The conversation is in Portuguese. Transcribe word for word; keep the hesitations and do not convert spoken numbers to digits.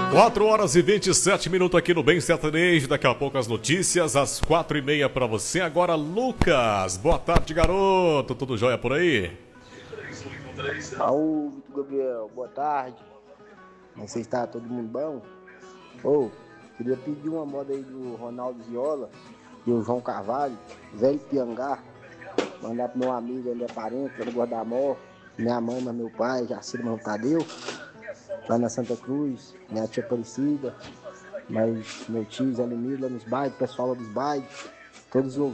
quatro horas e vinte e sete minutos aqui no Bem Sertanejo. Daqui a pouco as notícias, às quatro e meia pra você. Agora, Lucas. Boa tarde, garoto. Tudo jóia por aí? Raul, Vitor Gabriel, boa tarde. Como você está? Todo mundo bom? Ô, oh, queria pedir uma moda aí do Ronaldo Viola e o João Carvalho, velho Piangá. Mandar pro meu amigo, ele é parente, lá do Guardamor. Minha mãe, mas meu pai, Jaciro, meu Tadeu. Lá na Santa Cruz, minha tia Aparecida. Mas meu tio, Zé Lemir, lá nos bailes, pessoal lá dos bailes. Todos os